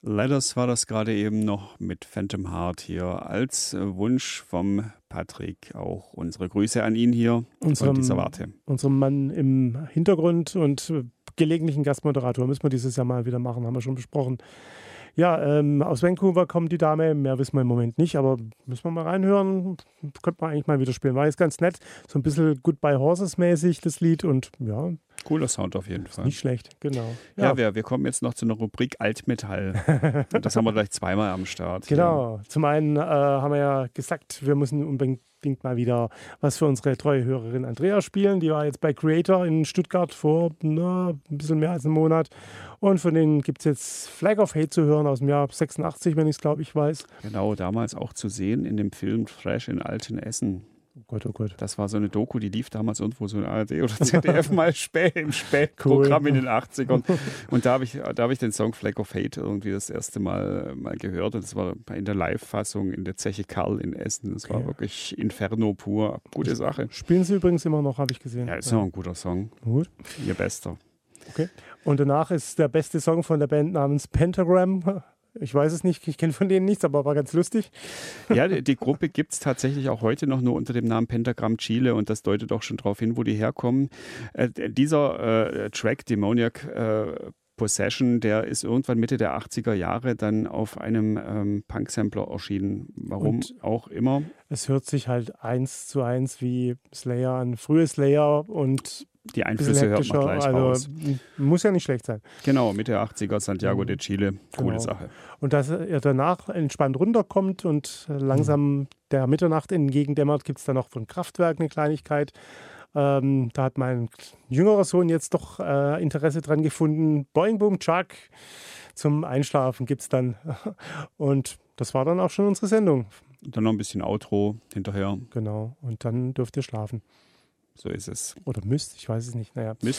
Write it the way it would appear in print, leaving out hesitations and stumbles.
Letters war das gerade eben noch mit Phantom Heart hier als Wunsch vom Patrick. Auch unsere Grüße an ihn hier von dieser Warte. Unserem Mann im Hintergrund und gelegentlichen Gastmoderator. Müssen wir dieses Jahr mal wieder machen, haben wir schon besprochen. Ja, aus Vancouver kommt die Dame, mehr wissen wir im Moment nicht, aber müssen wir mal reinhören. Könnte man eigentlich mal wieder spielen. War jetzt ganz nett, so ein bisschen Goodbye Horses mäßig, das Lied, und ja. Cooler Sound auf jeden Fall. Nicht schlecht, genau. Ja, wir kommen jetzt noch zu einer Rubrik Altmetall. Das haben wir gleich zweimal am Start. Genau. Ja. Zum einen haben wir ja gesagt, wir müssen unbedingt mal was für unsere treue Hörerin Andrea spielen. Die war jetzt bei Creator in Stuttgart vor ein bisschen mehr als einem Monat. Und von denen gibt es jetzt Flag of Hate zu hören aus dem Jahr 86, wenn ich es, glaube ich, weiß. Genau, damals auch zu sehen in dem Film Fresh in Altenessen. Oh Gott, oh Gott. Das war so eine Doku, die lief damals irgendwo so in ARD oder ZDF mal im Spätprogramm in den 80ern. Und da hab ich den Song Flag of Hate irgendwie das erste Mal gehört. Und es war in der Live-Fassung in der Zeche Karl in Essen. Das war wirklich Inferno pur. Gute Sache. Spielen sie übrigens immer noch, habe ich gesehen. Ja, ist noch ein guter Song. Gut. Ihr bester. Okay. Und danach ist der beste Song von der Band namens Pentagram. Ich weiß es nicht, ich kenne von denen nichts, aber war ganz lustig. Ja, die Gruppe gibt es tatsächlich auch heute noch nur unter dem Namen Pentagram Chile, und das deutet auch schon darauf hin, wo die herkommen. Dieser Track, Demoniac Possession, der ist irgendwann Mitte der 80er Jahre dann auf einem Punk-Sampler erschienen. Warum und auch immer. Es hört sich halt 1:1 wie Slayer an, frühe Slayer, und die Einflüsse hört man gleich raus. Muss ja nicht schlecht sein. Genau, Mitte der 80er, Santiago de Chile, coole Sache. Und dass er danach entspannt runterkommt und langsam der Mitternacht entgegendämmert, gibt es dann noch von Kraftwerk eine Kleinigkeit. Da hat mein jüngerer Sohn jetzt doch Interesse dran gefunden. Boing Boom Chuck zum Einschlafen gibt es dann. Und das war dann auch schon unsere Sendung. Und dann noch ein bisschen Outro hinterher. Genau, und dann dürft ihr schlafen. So ist es. Oder müsst, ich weiß es nicht. Naja. Müsst